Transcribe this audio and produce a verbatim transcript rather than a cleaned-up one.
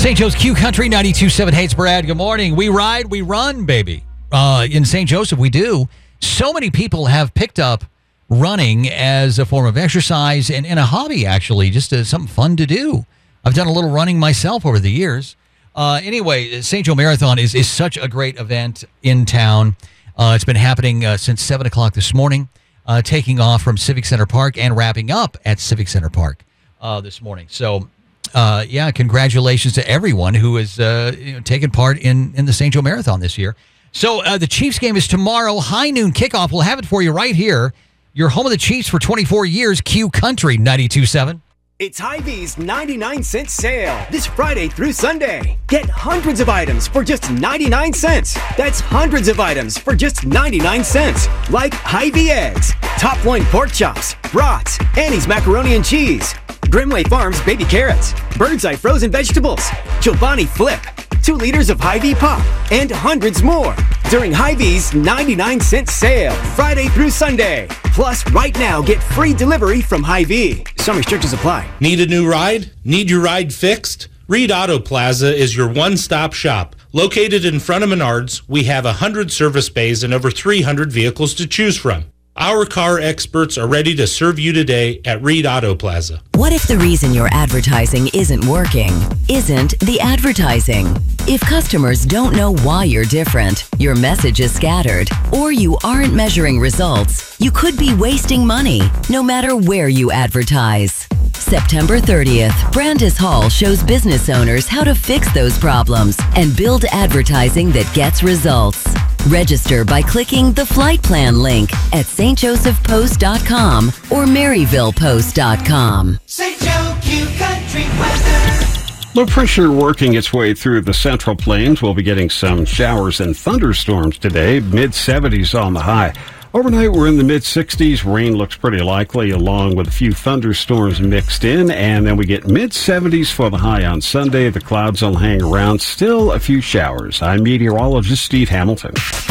Saint Joe's Q Country ninety-two point seven. Hey, it's Brad. Good morning. We ride, we run, baby. Uh, in Saint Joseph, we do. So many people have picked up running as a form of exercise and, and a hobby, actually, just as something fun to do. I've done a little running myself over the years. Uh, anyway, Saint Joe Marathon is, is such a great event in town. Uh, it's been happening uh, since seven o'clock this morning, uh, taking off from Civic Center Park and wrapping up at Civic Center Park uh, this morning. So, uh, yeah, congratulations to everyone who has uh, you know, taken part in, in the Saint Joe Marathon this year. So uh, the Chiefs game is tomorrow, high noon kickoff. We'll have it for you right here. Your home of the Chiefs for twenty-four years, Q Country ninety-two point seven. It's Hy-Vee's ninety-nine cent sale this Friday through Sunday. Get hundreds of items for just ninety-nine cents. That's hundreds of items for just ninety-nine cents. Like Hy-Vee eggs, top loin pork chops, brats, Annie's macaroni and cheese, Grimway Farms baby carrots, Bird's Eye frozen vegetables, Giovanni Flip, two liters of Hy-Vee pop, and hundreds more during Hy-Vee's ninety-nine cent sale Friday through Sunday. Plus, right now, get free delivery from Hy-Vee. Some restrictions apply. Need a new ride? Need your ride fixed? Reed Auto Plaza is your one-stop shop. Located in front of Menards, we have one hundred service bays and over three hundred vehicles to choose from. Our car experts are ready to serve you today at Reed Auto Plaza. What if the reason your advertising isn't working isn't the advertising? If customers don't know why you're different, your message is scattered, or you aren't measuring results, you could be wasting money, no matter where you advertise. September thirtieth, Brandis Hall shows business owners how to fix those problems and build advertising that gets results. Register by clicking the flight plan link at s t joseph post dot com or maryville post dot com. Saint Joe Q Country weather. Low pressure working its way through the Central Plains. We'll be getting some showers and thunderstorms today, mid seventies on the high. Overnight, we're in the mid sixties. Rain looks pretty likely, along with a few thunderstorms mixed in. And then we get mid seventies for the high on Sunday. The clouds will hang around. Still a few showers. I'm meteorologist Steve Hamilton.